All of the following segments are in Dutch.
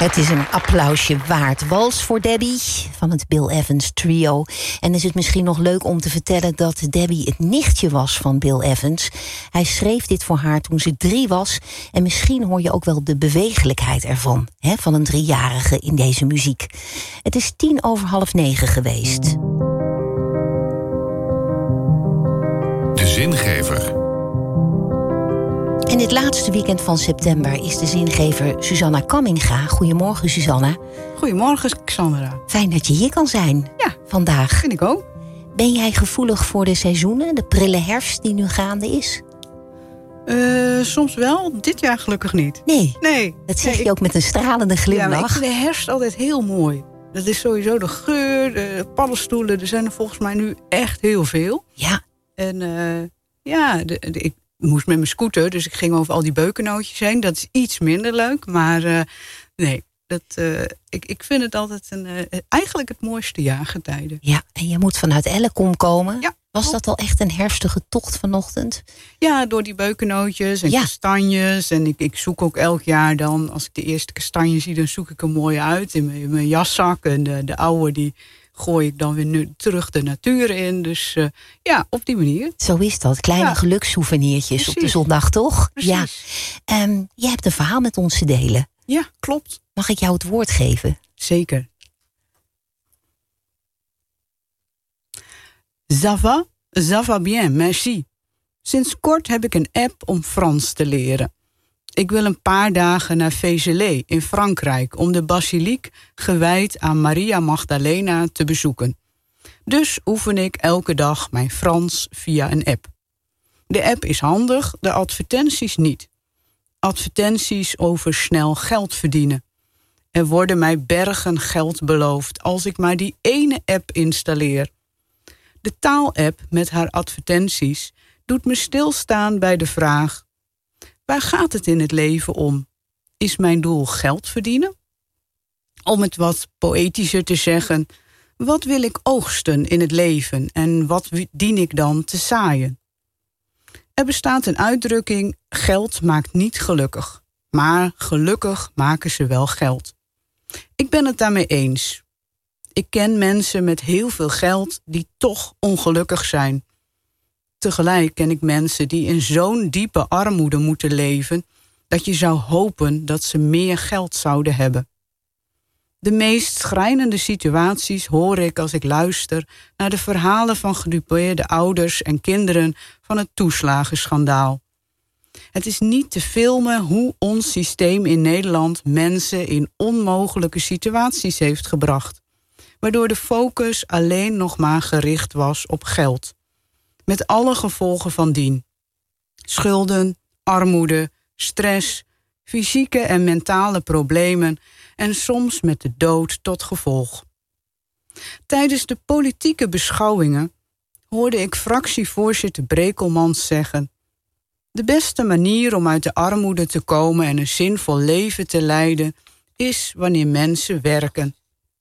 Het is een applausje waard. Wals voor Debbie van het Bill Evans Trio. En is het misschien nog leuk om te vertellen dat Debbie het nichtje was van Bill Evans. Hij schreef dit voor haar toen ze 3 was. En misschien hoor je ook wel de bewegelijkheid ervan. Van een 3-jarige in deze muziek. Het is 9:10 geweest. De zingever. En dit laatste weekend van september is de zingever Susanna Kamminga. Goedemorgen, Susanna. Goedemorgen, Xandra. Fijn dat je hier kan zijn. Ja, vandaag. Vind ik ook. Ben jij gevoelig voor de seizoenen, de prille herfst die nu gaande is? Soms wel, dit jaar gelukkig niet. Nee. Dat zeg je ook met een stralende glimlach. Ja, maar ik vind de herfst altijd heel mooi. Dat is sowieso de geur, de paddenstoelen. Er zijn er volgens mij nu echt heel veel. Ja. En ik moest met mijn scooter, dus ik ging over al die beukennootjes heen. Dat is iets minder leuk, maar nee. Ik vind het altijd eigenlijk het mooiste jaargetijde. Ja, en je moet vanuit Ellecom komen. Ja. Was dat al echt een herfstige tocht vanochtend? Ja, door die beukennootjes en kastanjes. En ik zoek ook elk jaar dan, als ik de eerste kastanje zie, dan zoek ik hem mooi uit in mijn jaszak. En de oude, die gooi ik dan weer nu terug de natuur in. Dus op die manier. Zo is dat. Kleine gelukssouvenirtjes op de zondag, toch? Precies. Ja. Je hebt een verhaal met ons te delen. Ja, klopt. Mag ik jou het woord geven? Zeker. Ça va bien, merci. Sinds kort heb ik een app om Frans te leren. Ik wil een paar dagen naar Vézelay in Frankrijk om de basiliek gewijd aan Maria Magdalena te bezoeken. Dus oefen ik elke dag mijn Frans via een app. De app is handig, de advertenties niet. Advertenties over snel geld verdienen. Er worden mij bergen geld beloofd als ik maar die ene app installeer. De taalapp met haar advertenties doet me stilstaan bij de vraag: waar gaat het in het leven om? Is mijn doel geld verdienen? Om het wat poëtischer te zeggen, wat wil ik oogsten in het leven en wat dien ik dan te zaaien? Er bestaat een uitdrukking: geld maakt niet gelukkig, maar gelukkig maken ze wel geld. Ik ben het daarmee eens. Ik ken mensen met heel veel geld die toch ongelukkig zijn. Tegelijk ken ik mensen die in zo'n diepe armoede moeten leven dat je zou hopen dat ze meer geld zouden hebben. De meest schrijnende situaties hoor ik als ik luister naar de verhalen van gedupeerde ouders en kinderen van het toeslagenschandaal. Het is niet te filmen hoe ons systeem in Nederland mensen in onmogelijke situaties heeft gebracht, waardoor de focus alleen nog maar gericht was op geld. Met alle gevolgen van dien. Schulden, armoede, stress, fysieke en mentale problemen en soms met de dood tot gevolg. Tijdens de politieke beschouwingen hoorde ik fractievoorzitter Brekelmans zeggen: de beste manier om uit de armoede te komen en een zinvol leven te leiden is wanneer mensen werken.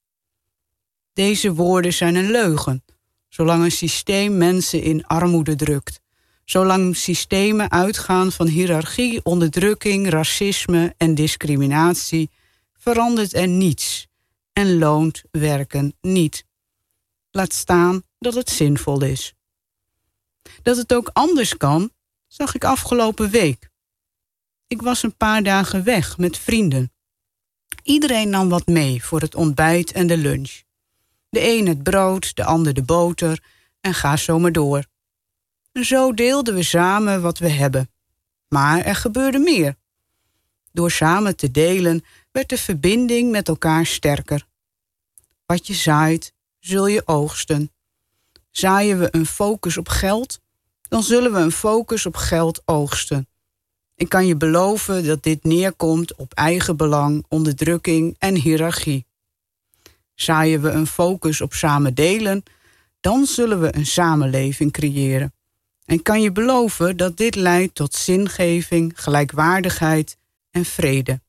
Deze woorden zijn een leugen, zolang een systeem mensen in armoede drukt. Zolang systemen uitgaan van hiërarchie, onderdrukking, racisme en discriminatie, verandert er niets en loont werken niet. Laat staan dat het zinvol is. Dat het ook anders kan, zag ik afgelopen week. Ik was een paar dagen weg met vrienden. Iedereen nam wat mee voor het ontbijt en de lunch. De een het brood, de ander de boter en ga zo maar door. En zo deelden we samen wat we hebben. Maar er gebeurde meer. Door samen te delen werd de verbinding met elkaar sterker. Wat je zaait, zul je oogsten. Zaaien we een focus op geld, dan zullen we een focus op geld oogsten. Ik kan je beloven dat dit neerkomt op eigen belang, onderdrukking en hiërarchie. Zaaien we een focus op samen delen, dan zullen we een samenleving creëren. En kan je beloven dat dit leidt tot zingeving, gelijkwaardigheid en vrede.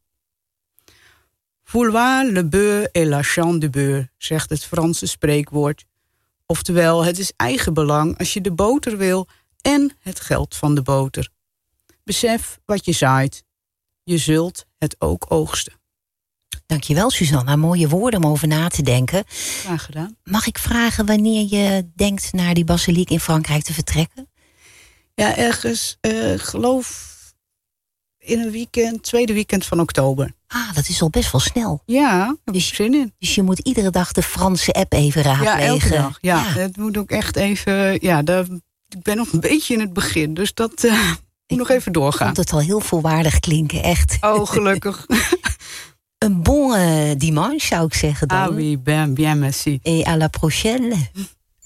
Vouloir le beurre et l'argent du beurre, zegt het Franse spreekwoord. Oftewel, het is eigenbelang als je de boter wil en het geld van de boter. Besef wat je zaait. Je zult het ook oogsten. Dankjewel, Susanna. Mooie woorden om over na te denken. Graag gedaan. Mag ik vragen wanneer je denkt naar die basiliek in Frankrijk te vertrekken? Ja, ergens, geloof in een weekend, tweede weekend van oktober. Dat is al best wel snel. Ja, heb ik zin in. Dus je moet iedere dag de Franse app even raadplegen. Ja, elke dag. Ja, het moet ook echt even... Ja, ik ben nog een beetje in het begin, dus dat moet nog even doorgaan. Ik vond het al heel volwaardig klinken, echt. Oh, gelukkig. Een bon dimanche, zou ik zeggen dan. Ah oui, bien merci. Et à la prochaine.